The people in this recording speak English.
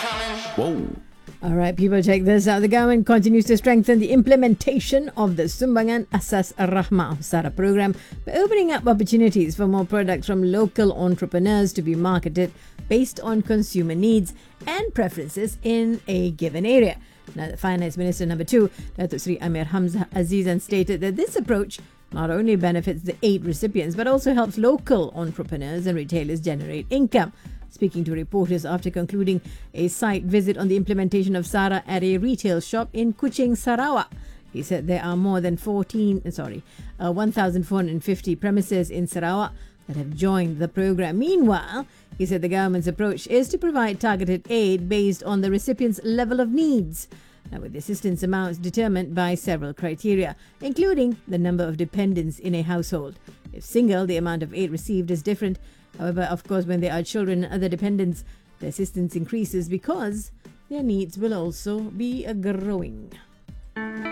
Whoa. All right, people, check this out. The government continues to strengthen the implementation of the Sumbangan Asas Rahmah of SARA program by opening up opportunities for more products from local entrepreneurs to be marketed based on consumer needs and preferences in a given area. Now, the Finance Minister number 2, Datuk Sri Amir Hamzah Azizan, stated that this approach not only benefits the 8 recipients but also helps local entrepreneurs and retailers generate income. Speaking to reporters after concluding a site visit on the implementation of SARA at a retail shop in Kuching, Sarawak, he said there are more than 1,450 premises in Sarawak that have joined the program. Meanwhile, he said the government's approach is to provide targeted aid based on the recipient's level of needs. Now, with the assistance amounts determined by several criteria, including the number of dependents in a household. If single, the amount of aid received is different. However, of course, when there are children and other dependents, the assistance increases because their needs will also be growing.